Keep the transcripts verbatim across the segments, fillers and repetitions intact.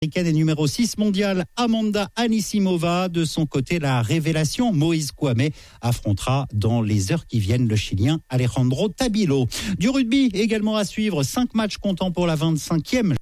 Et numéro six mondiale, Amanda Anisimova. De son côté, la révélation, Moïse Kouamé, affrontera dans les heures qui viennent le Chilien Alejandro Tabilo. Du rugby également à suivre, cinq matchs comptant pour la vingt-cinquième.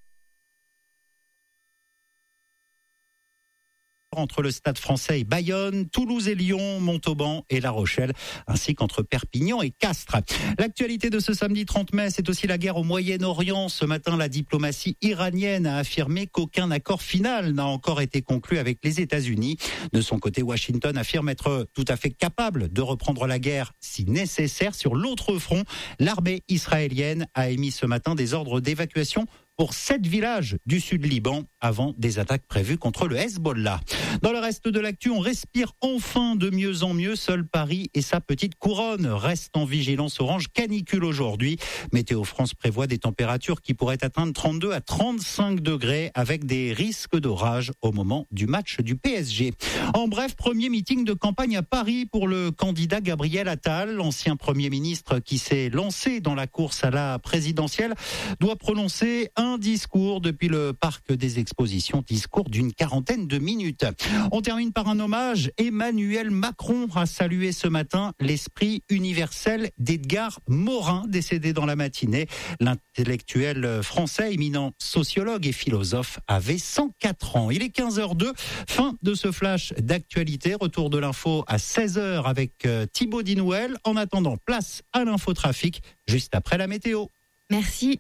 Entre le Stade Français et Bayonne, Toulouse et Lyon, Montauban et La Rochelle, ainsi qu'entre Perpignan et Castres. L'actualité de ce samedi trente mai, c'est aussi la guerre au Moyen-Orient. Ce matin, la diplomatie iranienne a affirmé qu'aucun accord final n'a encore été conclu avec les États-Unis. De son côté, Washington affirme être tout à fait capable de reprendre la guerre si nécessaire. Sur l'autre front, l'armée israélienne a émis ce matin des ordres d'évacuation pour sept villages du sud Liban avant des attaques prévues contre le Hezbollah. Dans le reste de l'actu, on respire enfin de mieux en mieux. Seul Paris et sa petite couronne restent en vigilance orange canicule aujourd'hui. Météo France prévoit des températures qui pourraient atteindre trente-deux à trente-cinq degrés avec des risques d'orage au moment du match du P S G. En bref, premier meeting de campagne à Paris pour le candidat Gabriel Attal. L'ancien Premier ministre qui s'est lancé dans la course à la présidentielle doit prononcer un Un discours depuis le parc des expositions, discours d'une quarantaine de minutes. On termine par un hommage. Emmanuel Macron a salué ce matin l'esprit universel d'Edgar Morin, décédé dans la matinée. L'intellectuel français, éminent sociologue et philosophe, avait cent quatre ans. Il est quinze heures deux, fin de ce flash d'actualité. Retour de l'info à seize heures avec Thibaut Dinouel. En attendant, place à l'infotrafic juste après la météo. Merci.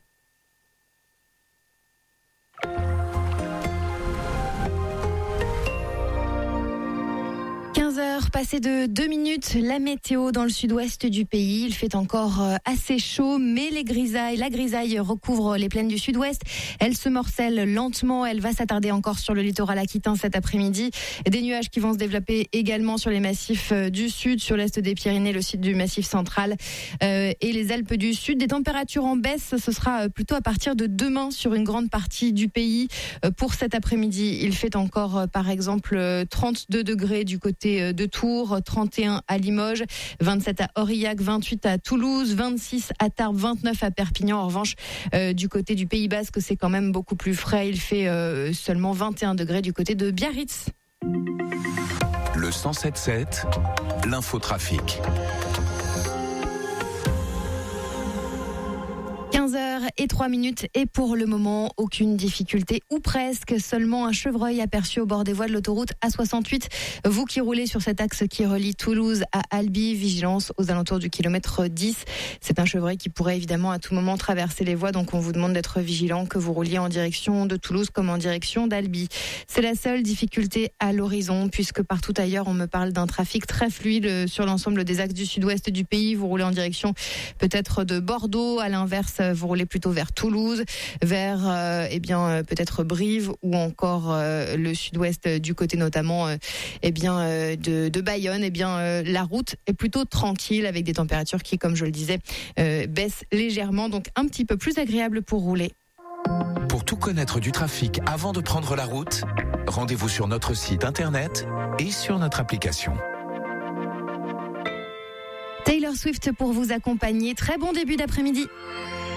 quinze heures passées de deux minutes, la météo dans le sud-ouest du pays. Il fait encore assez chaud, mais les grisailles, la grisaille recouvre les plaines du sud-ouest. Elle se morcelle lentement, elle va s'attarder encore sur le littoral aquitain cet après-midi. Des nuages qui vont se développer également sur les massifs du sud, sur l'est des Pyrénées, le sud du massif central euh, et les Alpes du Sud. Des températures en baisse, ce sera plutôt à partir de demain sur une grande partie du pays. Pour cet après-midi, il fait encore par exemple trente-deux degrés du côté de Tours, trente et un à Limoges, vingt-sept à Aurillac, vingt-huit à Toulouse, vingt-six à Tarbes, vingt-neuf à Perpignan. En revanche, euh, du côté du Pays Basque, c'est quand même beaucoup plus frais. Il fait euh, seulement vingt et un degrés du côté de Biarritz. Le cent sept sept, l'infotrafic. quinze heures et trois minutes et pour le moment, aucune difficulté ou presque. Seulement un chevreuil aperçu au bord des voies de l'autoroute A soixante-huit. Vous qui roulez sur cet axe qui relie Toulouse à Albi, vigilance aux alentours du kilomètre dix. C'est un chevreuil qui pourrait évidemment à tout moment traverser les voies. Donc on vous demande d'être vigilant, que vous rouliez en direction de Toulouse comme en direction d'Albi. C'est la seule difficulté à l'horizon puisque partout ailleurs on me parle d'un trafic très fluide sur l'ensemble des axes du sud-ouest du pays. Vous roulez en direction peut-être de Bordeaux. À l'inverse, vous roulez plutôt vers Toulouse, vers euh, eh bien euh, peut-être Brive ou encore euh, le sud-ouest du côté notamment euh, eh bien euh, de, de Bayonne. Eh bien euh, la route est plutôt tranquille avec des températures qui, comme je le disais, euh, baissent légèrement, donc un petit peu plus agréable pour rouler. Pour tout connaître du trafic avant de prendre la route, rendez-vous sur notre site internet et sur notre application. Taylor Swift pour vous accompagner. Très bon début d'après-midi.